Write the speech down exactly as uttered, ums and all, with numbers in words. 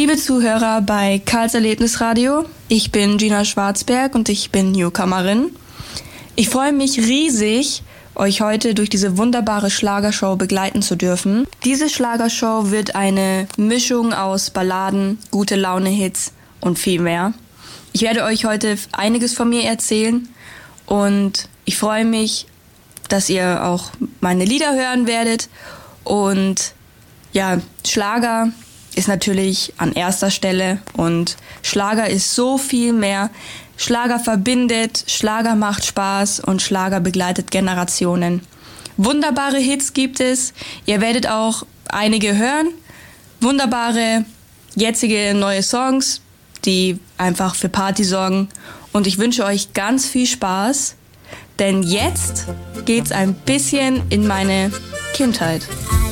Liebe Zuhörer bei Karls Erlebnisradio, ich bin Gina Schwarzberg und ich bin Newcomerin. Ich freue mich riesig, euch heute durch diese wunderbare Schlagershow begleiten zu dürfen. Diese Schlagershow wird eine Mischung aus Balladen, gute Laune-Hits und viel mehr. Ich werde euch heute einiges von mir erzählen und ich freue mich, dass ihr auch meine Lieder hören werdet. Und ja, Schlager ist natürlich an erster Stelle und Schlager ist so viel mehr. Schlager verbindet, Schlager macht Spaß und Schlager begleitet Generationen. Wunderbare Hits gibt es, ihr werdet auch einige hören. Wunderbare, jetzige neue Songs, die einfach für Party sorgen. Und ich wünsche euch ganz viel Spaß, denn jetzt geht's ein bisschen in meine Kindheit.